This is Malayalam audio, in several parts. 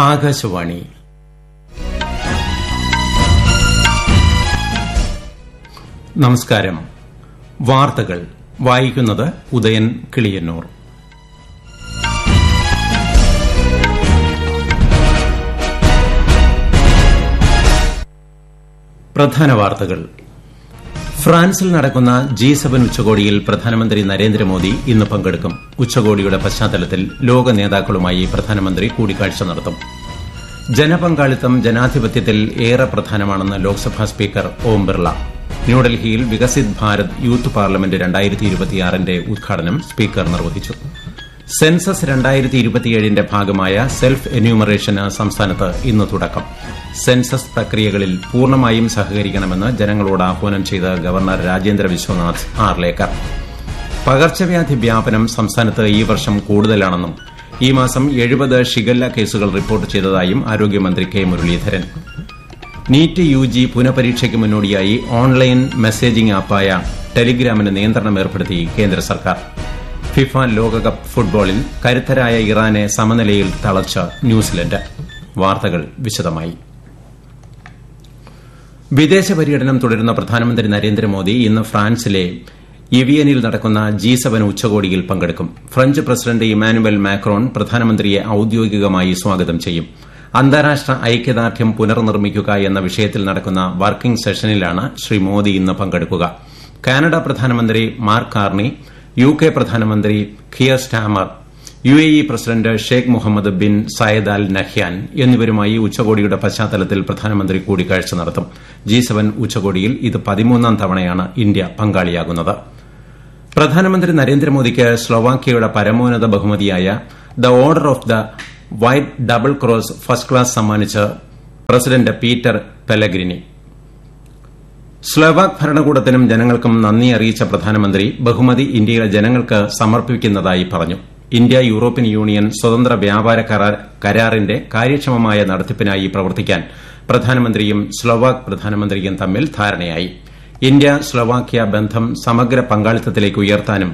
ആകാശവാണി. നമസ്കാരം. വാർത്തകൾ വായിക്കുന്നത് ഉദയൻ കിളിയന്നൂർ. പ്രധാന വാർത്തകൾ. ഫ്രാൻസിൽ നടക്കുന്ന G7 ഉച്ചകോടിയിൽ പ്രധാനമന്ത്രി നരേന്ദ്രമോദി ഇന്ന് പങ്കെടുക്കും. ഉച്ചകോടിയുടെ പശ്ചാത്തലത്തിൽ ലോക നേതാക്കളുമായി പ്രധാനമന്ത്രി കൂടിക്കാഴ്ച നടത്തും. ജനപങ്കാളിത്തം ജനാധിപത്യത്തിൽ ഏറെ പ്രധാനമാണെന്ന് ലോക്സഭാ സ്പീക്കർ ഓം ബിർള. ന്യൂഡൽഹിയിൽ വികസിത് ഭാരത് യൂത്ത് പാർലമെന്റ് 2026ന്റെ ഉദ്ഘാടനം സ്പീക്കർ നിർവഹിച്ചു. സെൻസസ് 2027ന്റെ ഭാഗമായ സെൽഫ് എന്യൂമറേഷന് സംസ്ഥാനത്ത് ഇന്ന് തുടക്കം. സെൻസസ് പ്രക്രിയകളിൽ പൂർണ്ണമായും സഹകരിക്കണമെന്ന് ജനങ്ങളോട് ആഹ്വാനം ചെയ്ത ഗവർണർ രാജേന്ദ്ര വിശ്വനാഥ് ആർലേക്കർ. പകർച്ചവ്യാധി വ്യാപനം സംസ്ഥാനത്ത് ഈ വർഷം കൂടുതലാണെന്നും ഈ മാസം 70 ഷിഗല്ല കേസുകൾ റിപ്പോർട്ട് ചെയ്തതായും ആരോഗ്യമന്ത്രി കെ മുരളീധരൻ. നീറ്റ് UG പുനഃപരീക്ഷയ്ക്ക് മുന്നോടിയായി ഓൺലൈൻ മെസ്സേജിംഗ് ആപ്പായ ടെലിഗ്രാമിന് നിയന്ത്രണം ഏർപ്പെടുത്തി കേന്ദ്ര സർക്കാർ. ഫിഫ ലോകകപ്പ് ഫുട്ബോളിൽ കരുത്തരായ ഇറാനെ സമനിലയിൽ തളച്ച ന്യൂസിലൻഡ്. വാർത്തകൾ വിശദമായി. വിദേശ പര്യടനം തുടരുന്ന പ്രധാനമന്ത്രി നരേന്ദ്രമോദി ഇന്ന് ഫ്രാൻസിലെ ഇവിയനിൽ നടക്കുന്ന G7 ഉച്ചകോടിയിൽ പങ്കെടുക്കും. ഫ്രഞ്ച് പ്രസിഡന്റ് ഇമാനുവൽ മാക്രോൺ പ്രധാനമന്ത്രിയെ ഔദ്യോഗികമായി സ്വാഗതം ചെയ്യും. അന്താരാഷ്ട്ര ഐക്യദാർഢ്യം പുനർനിർമ്മിക്കുക എന്ന വിഷയത്തിൽ നടക്കുന്ന വർക്കിംഗ് സെഷനിലാണ് ശ്രീ മോദി ഇന്ന് പങ്കെടുക്കുക. കാനഡ പ്രധാനമന്ത്രി മാർക്ക് കാർണി, UK പ്രധാനമന്ത്രി Keir Starmer, UAE president Sheikh Muhammad bin Syed Al Nahyan എന്നിവരുമായി ഉച്ചകോടിയുടെ പശ്ചാത്തലത്തിൽ പ്രധാനമന്ത്രി കൂടിക്കാഴ്ച നടത്തും. G7 ഉച്ചകോടിയിൽ ഇത് 13ാം തവണയാണ് ഇന്ത്യ പങ്കാളിയാകുന്നത്. പ്രധാനമന്ത്രി നരേന്ദ്രമോദിക്ക് സ്ലൊവാക്യയുടെ പരമോന്നത ബഹുമതിയായ the order of the white double cross first class സമ്മാനിച്ച് പ്രസിഡന്റ് പീറ്റർ പെലഗ്രിനി. സ്ലൊവാക് ഭരണകൂടത്തിനും ജനങ്ങൾക്കും നന്ദി അറിയിച്ച പ്രധാനമന്ത്രി ബഹുമതി ഇന്ത്യയിലെ ജനങ്ങൾക്ക് സമർപ്പിക്കുന്നതായി പറഞ്ഞു. ഇന്ത്യ യൂറോപ്യൻ യൂണിയൻ സ്വതന്ത്ര വ്യാപാര കരാറിന്റെ കാര്യക്ഷമമായ നടത്തിപ്പിനായി പ്രവർത്തിക്കാൻ പ്രധാനമന്ത്രിയും സ്ലൊവാക് പ്രധാനമന്ത്രിയും തമ്മിൽ ധാരണയായി. ഇന്ത്യ സ്ലൊവാക്യ ബന്ധം സമഗ്ര പങ്കാളിത്തത്തിലേക്ക് ഉയർത്താനും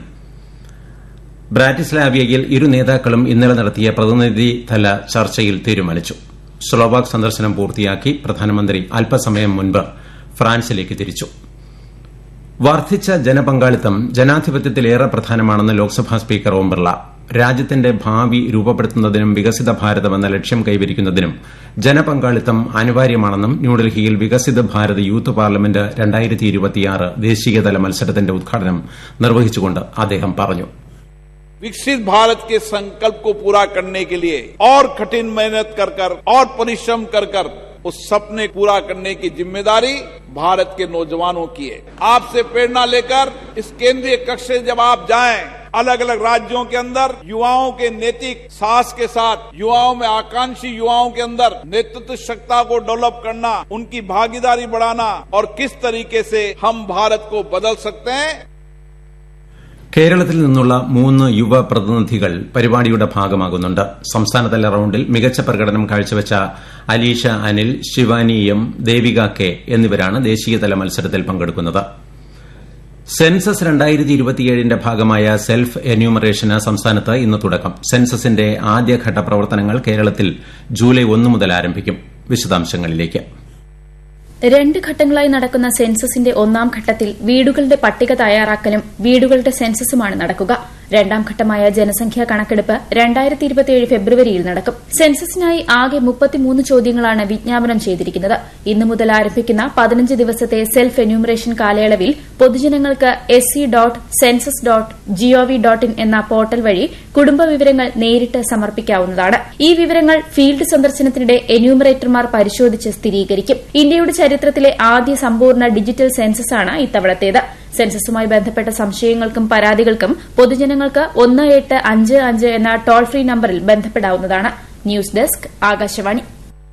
ബ്രാറ്റിസ്ലാവിയയിൽ ഇരു നേതാക്കളും ഇന്നലെ നടത്തിയ പ്രതിനിധിതല ചർച്ചയിൽ തീരുമാനിച്ചു. സ്ലൊവാക് സന്ദർശനം പൂർത്തിയാക്കി പ്രധാനമന്ത്രി അല്പസമയം മുൻപ് ഫ്രാൻസിലേക്ക് തിരിച്ചു. വർദ്ധിച്ച ജനപങ്കാളിത്തം ജനാധിപത്യത്തിലേറെ പ്രധാനമാണെന്ന് ലോക്സഭാ സ്പീക്കർ ഓം ബിർള. രാജ്യത്തിന്റെ ഭാവി രൂപപ്പെടുത്തുന്നതിനും വികസിത ഭാരതം എന്ന ലക്ഷ്യം കൈവരിക്കുന്നതിനും ജനപങ്കാളിത്തം അനിവാര്യമാണെന്നും ന്യൂഡൽഹിയിൽ വികസിത് ഭാരത് യൂത്ത് പാർലമെന്റ് 2026 ദേശീയതല മത്സരത്തിന്റെ ഉദ്ഘാടനം നിർവഹിച്ചുകൊണ്ട് അദ്ദേഹം പറഞ്ഞു. विकसित भारत के संकल्प को पूरा करने के लिए और कठिन मेहनत कर और परिश्रम कर उस सपने पूरा करने की जिम्मेदारी भारत के नौजवानों की है. आपसे प्रेरणा लेकर इस केंद्रीय कक्ष से जब आप जाएं, अलग अलग राज्यों के अंदर युवाओं के नैतिक साहस के साथ युवाओं में आकांक्षी युवाओं के अंदर नेतृत्व क्षमता को डेवलप करना, उनकी भागीदारी बढ़ाना और किस तरीके से हम भारत को बदल सकते हैं. കേരളത്തിൽ നിന്നുള്ള 3 യുവ പ്രതിനിധികൾ പരിപാടിയുടെ ഭാഗമാകുന്നുണ്ട്. സംസ്ഥാനതല റൌണ്ടിൽ മികച്ച പ്രകടനം കാഴ്ചവെച്ച അലീഷ അനിൽ, ശിവാനി എം, ദേവിക കെ എന്നിവരാണ് ദേശീയതല മത്സരത്തിൽ പങ്കെടുക്കുന്നത്. സെൻസസ് 2027ന്റെ ഭാഗമായ സെൽഫ് എന്യൂമറേഷന് സംസ്ഥാനത്ത് ഇന്ന് തുടക്കം. സെൻസസിന്റെ ആദ്യഘട്ട പ്രവർത്തനങ്ങൾ കേരളത്തിൽ ജൂലൈ 1 മുതൽ ആരംഭിക്കും. വിശദാംശങ്ങളിലേക്ക്. 2 ഘട്ടങ്ങളായി നടക്കുന്ന സെൻസസിന്റെ 1ാം ഘട്ടത്തിൽ വീടുകളുടെ പട്ടിക തയ്യാറാക്കലും വീടുകളുടെ സെൻസസുമാണ് നടക്കുക. 2ാം ഘട്ടമായ ജനസംഖ്യാ കണക്കെടുപ്പ് 2027 ഫെബ്രുവരിയിൽ നടക്കും. സെൻസസിനായി ആകെ 33 ചോദ്യങ്ങളാണ് വിജ്ഞാപനം ചെയ്തിരിക്കുന്നത്. ഇന്നു മുതൽ ആരംഭിക്കുന്ന 15 ദിവസത്തെ സെൽഫ് എന്യൂമറേഷൻ കാലയളവിൽ പൊതുജനങ്ങൾക്ക് sc.census.gov.in എന്ന പോർട്ടൽ വഴി കുടുംബ വിവരങ്ങൾ നേരിട്ട് സമർപ്പിക്കാവുന്നതാണ്. ഈ വിവരങ്ങൾ ഫീൽഡ് സന്ദർശനത്തിനിടെ എന്യൂമറേറ്റർമാർ പരിശോധിച്ച് സ്ഥിരീകരിക്കും. ഇന്ത്യയുടെ ചരിത്രത്തിലെ ആദ്യ സമ്പൂർണ്ണ ഡിജിറ്റൽ സെൻസസാണ് ഇത്തവണത്തേത്. സെൻസസുമായി ബന്ധപ്പെട്ട സംശയങ്ങൾക്കും പരാതികൾക്കും പൊതുജനങ്ങൾക്ക് 1855 എന്ന ടോൾ ഫ്രീ നമ്പറിൽ ബന്ധപ്പെടാവുന്നതാണ്. News desk Akashvani.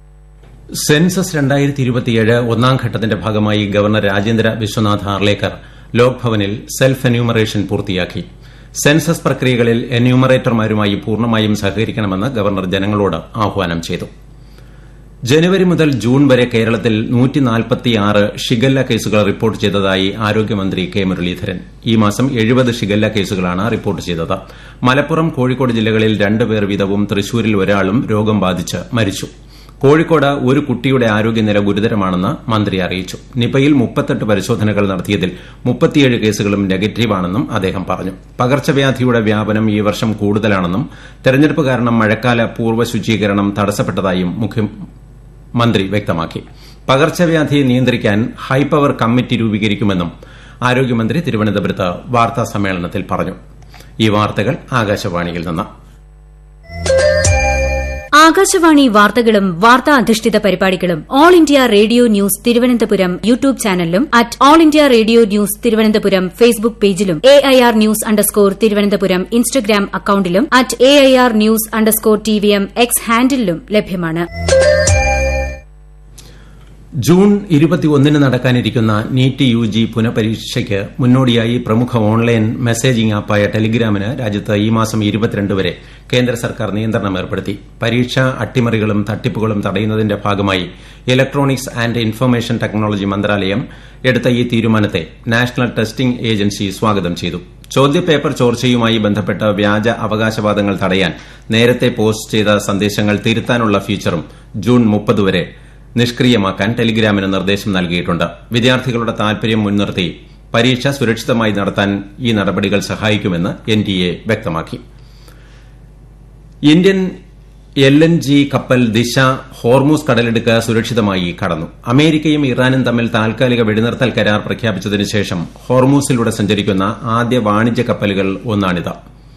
സെൻസസ് 2027 1ാം ഘട്ടത്തിന്റെ ഭാഗമായി governor Rajendra Vishwanath Arlekar ലോക്ഭവനിൽ self enumeration പൂർത്തിയാക്കി. സെൻസസ് പ്രക്രിയകളിൽ എന്യൂമറേറ്റർമാരുമായി പൂർണ്ണമായും സഹകരിക്കണമെന്ന് ഗവർണർ ജനങ്ങളോട് ആഹ്വാനം ചെയ്തു. ജനുവരി മുതൽ ജൂൺ വരെ കേരളത്തിൽ 146 ഷിഗല്ല കേസുകൾ റിപ്പോർട്ട് ചെയ്തതായി ആരോഗ്യമന്ത്രി കെ മുരളീധരൻ. ഈ മാസം 70 ഷിഗല്ല കേസുകളാണ് റിപ്പോർട്ട് ചെയ്തത്. മലപ്പുറം, കോഴിക്കോട് ജില്ലകളിൽ 2 പേർ വീതവും തൃശൂരിൽ ഒരാളും രോഗം ബാധിച്ച് മരിച്ചു. കോഴിക്കോട് ഒരു കുട്ടിയുടെ ആരോഗ്യനില ഗുരുതരമാണെന്ന് മന്ത്രി അറിയിച്ചു. നിപയിൽ 38 പരിശോധനകൾ നടത്തിയതിൽ 37 കേസുകളും നെഗറ്റീവാണെന്നും അദ്ദേഹം പറഞ്ഞു. പകർച്ചവ്യാധിയുടെ വ്യാപനം ഈ വർഷം കൂടുതലാണെന്നും തെരഞ്ഞെടുപ്പ് കാരണം മഴക്കാല പൂർവ്വ ശുചീകരണം തടസ്സപ്പെട്ടതായും മന്ത്രി വ്യക്തമാക്കി. പകർച്ചവ്യാധി നിയന്ത്രിക്കാൻ ഹൈപവർ കമ്മിറ്റി രൂപീകരിക്കുമെന്നും ആരോഗ്യമന്ത്രി തിരുവനന്തപുരത്ത് വാർത്താസമ്മേളനത്തിൽ പറഞ്ഞു. ഈ വാർത്തകൾ ആകാശവാണിയിൽ നിന്ന്. ആകാശവാണി വാർത്തകളും വാർത്താ അധിഷ്ഠിത പരിപാടികളും all India radio news Thiruvananthapuram YouTube ചാനലിലും at all India radio news Thiruvananthapuram Facebook പേജിലും AIR ന്യൂസ് _ ഇൻസ്റ്റഗ്രാം അക്കൌണ്ടിലും at AIR news _TVM X ഹാൻഡിലും ലഭ്യമാണ്. ജൂൺ 21 നടക്കാനിരിക്കുന്ന നീറ്റ് UG പുനഃപരീക്ഷയ്ക്ക് മുന്നോടിയായി പ്രമുഖ ഓൺലൈൻ മെസ്സേജിംഗ് ആപ്പായ ടെലിഗ്രാമിന് രാജ്യത്ത് ഈ മാസം 22 വരെ കേന്ദ്ര സർക്കാർ നിയന്ത്രണം ഏർപ്പെടുത്തി. പരീക്ഷാ അട്ടിമറികളും തട്ടിപ്പുകളും തടയുന്നതിന്റെ ഭാഗമായി ഇലക്ട്രോണിക്സ് ആന്റ് ഇൻഫർമേഷൻ ടെക്നോളജി മന്ത്രാലയം എടുത്ത ഈ തീരുമാനത്തെ നാഷണൽ ടെസ്റ്റിംഗ് ഏജൻസി സ്വാഗതം ചെയ്തു. ചോദ്യപേപ്പർ ചോർച്ചയുമായി ബന്ധപ്പെട്ട് വ്യാജ അവകാശവാദങ്ങൾ തടയാൻ നേരത്തെ പോസ്റ്റ് ചെയ്ത സന്ദേശങ്ങൾ തിരുത്താനുള്ള ഫീച്ചറും ജൂൺ 30 വരെ നിഷ്ക്രിയമാക്കാൻ ടെലിഗ്രാമിന് നിർദ്ദേശം നൽകിയിട്ടുണ്ട്. വിദ്യാർത്ഥികളുടെ താൽപര്യം മുൻനിർത്തി പരീക്ഷ സുരക്ഷിതമായി നടത്താൻ ഈ നടപടികൾ സഹായിക്കുമെന്ന് NTA വ്യക്തമാക്കി. ഇന്ത്യൻ LNG കപ്പൽ ദിശ ഹോർമൂസ് കടലിടുക്ക് സുരക്ഷിതമായി കടന്നു. അമേരിക്കയും ഇറാനും തമ്മിൽ താൽക്കാലിക വെടിനിർത്തൽ കരാർ പ്രഖ്യാപിച്ചതിനു ശേഷം ഹോർമൂസിലൂടെ സഞ്ചരിക്കുന്ന ആദ്യ വാണിജ്യ കപ്പലുകൾ ഒന്നാണിത്.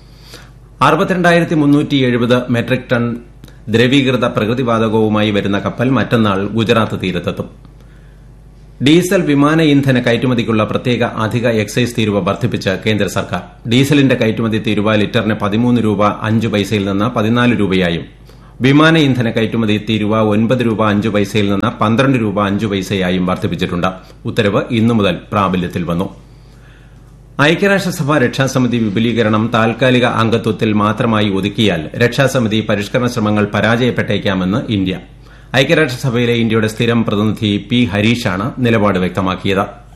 62,370 മെട്രിക് ടൺ ദ്രവീകൃത പ്രകൃതിവാതകവുമായി വരുന്ന കപ്പൽ മറ്റന്നാൾ ഗുജറാത്ത് തീരത്തെത്തും. ഡീസൽ വിമാന ഇന്ധന കയറ്റുമതിക്കുള്ള പ്രത്യേക അധിക എക്സൈസ് തീരുവ വർദ്ധിപ്പിച്ച് കേന്ദ്ര സർക്കാർ. ഡീസലിന്റെ കയറ്റുമതി തീരുവ ലിറ്ററിന് 13 രൂപ 5 പൈസയിൽ നിന്ന് 14 രൂപയായും വിമാന ഇന്ധന കയറ്റുമതി തീരുവ 9 രൂപ 5 പൈസയിൽ നിന്ന് 12 രൂപ 5 പൈസയായും വർദ്ധിപ്പിച്ചിട്ടുണ്ട്. ഉത്തരവ് ഇന്നു മുതൽ പ്രാബല്യത്തിൽ വന്നു. ഐക്യരാഷ്ട്രസഭ രക്ഷാസമിതി വിപുലീകരണം താൽക്കാലിക അംഗത്വത്തിൽ മാത്രമായി ഒതുക്കിയാൽ രക്ഷാസമിതി പരിഷ്കരണ ശ്രമങ്ങൾ പരാജയപ്പെട്ടേക്കാമെന്ന് ഇന്ത്യ. ഐക്യരാഷ്ട്രസഭയിലെ ഇന്ത്യയുടെ സ്ഥിരം പ്രതിനിധി P. ഹരീഷാണ് നിലപാട് വ്യക്തമാക്കിയത്.